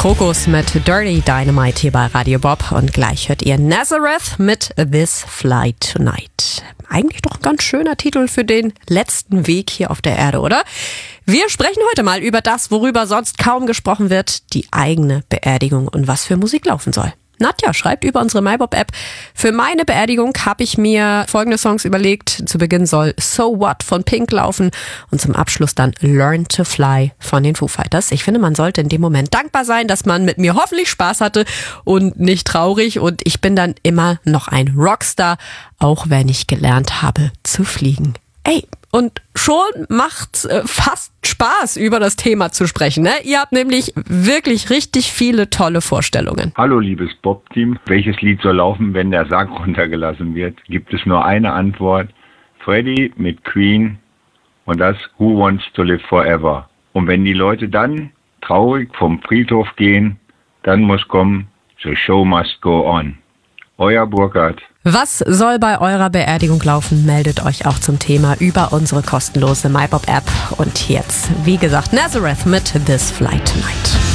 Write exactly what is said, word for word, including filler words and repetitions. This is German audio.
Krokus mit Dirty Dynamite hier bei Radio Bob und gleich hört ihr Nazareth mit This Flight Tonight. Eigentlich doch ein ganz schöner Titel für den letzten Weg hier auf der Erde, oder? Wir sprechen heute mal über das, worüber sonst kaum gesprochen wird, die eigene Beerdigung und was für Musik laufen soll. Nadja schreibt über unsere MyBob-App: Für meine Beerdigung habe ich mir folgende Songs überlegt. Zu Beginn soll So What von Pink laufen und zum Abschluss dann Learn to Fly von den Foo Fighters. Ich finde, man sollte in dem Moment dankbar sein, dass man mit mir hoffentlich Spaß hatte und nicht traurig. Und ich bin dann immer noch ein Rockstar, auch wenn ich gelernt habe zu fliegen. Ey, und schon macht's äh, fast Spaß, über das Thema zu sprechen, ne? Ihr habt nämlich wirklich richtig viele tolle Vorstellungen. Hallo liebes Bob-Team. Welches Lied soll laufen, wenn der Sarg runtergelassen wird? Gibt es nur eine Antwort. Freddie mit Queen und das Who Wants to Live Forever. Und wenn die Leute dann traurig vom Friedhof gehen, dann muss kommen The Show Must Go On. Euer Burkhard. Was soll bei eurer Beerdigung laufen? Meldet euch auch zum Thema über unsere kostenlose MyBob-App. Und jetzt, wie gesagt, Nazareth mit This Flight Tonight.